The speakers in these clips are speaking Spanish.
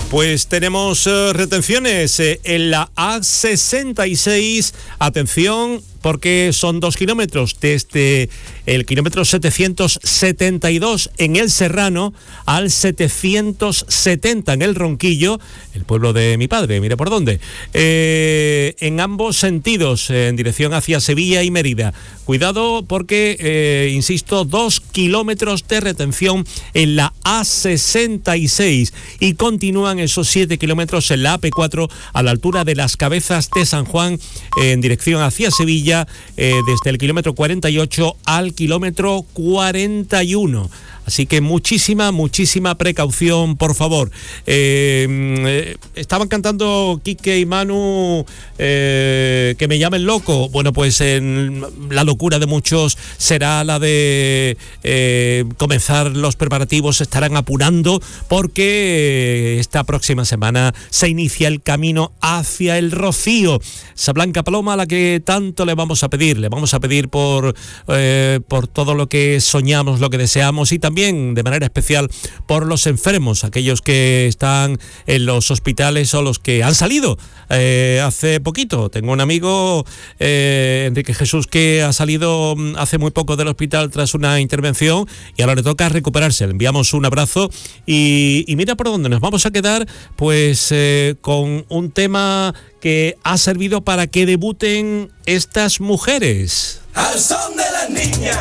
Pues tenemos retenciones en la A66. Atención, porque son 2 kilómetros desde el kilómetro 772 en El Serrano al 770 en El Ronquillo, el pueblo de mi padre, mire por dónde, en ambos sentidos, en dirección hacia Sevilla y Mérida. Cuidado porque, insisto, 2 kilómetros de retención en la A66 y continúan esos 7 kilómetros en la AP4 a la altura de Las Cabezas de San Juan en dirección hacia Sevilla, desde el kilómetro 48 al kilómetro 41. Así que muchísima precaución, por favor. Estaban cantando Quique y Manu, que me llamen loco. Bueno, pues la locura de muchos será la de comenzar los preparativos, se estarán apurando porque esta próxima semana se inicia el camino hacia el Rocío. Esa blanca paloma a la que tanto le vamos a pedir por todo lo que soñamos, lo que deseamos, y también de manera especial por los enfermos, aquellos que están en los hospitales o los que han salido hace poquito. Tengo un amigo, Enrique Jesús, que ha salido hace muy poco del hospital tras una intervención y ahora le toca recuperarse. Le enviamos un abrazo y mira por dónde nos vamos a quedar, pues con un tema que ha servido para que debuten estas mujeres. Al son de las niñas.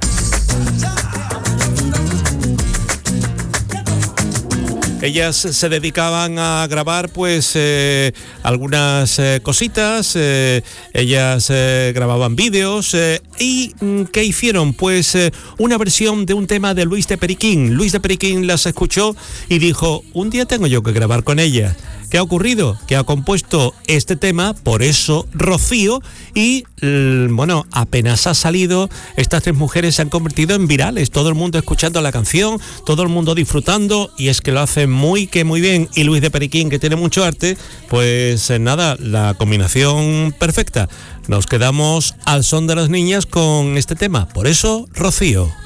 Ellas se dedicaban a grabar pues algunas cositas, ellas grababan vídeos y ¿qué hicieron? Pues una versión de un tema de Luis de Periquín. Luis de Periquín las escuchó y dijo, un día tengo yo que grabar con ellas. ¿Qué ha ocurrido? Que ha compuesto este tema, Por eso Rocío, y bueno, apenas ha salido, estas 3 mujeres se han convertido en virales, todo el mundo escuchando la canción, todo el mundo disfrutando, y es que lo hacen muy bien. Y Luis de Periquín, que tiene mucho arte, pues nada, la combinación perfecta. Nos quedamos al son de las niñas con este tema, Por eso Rocío.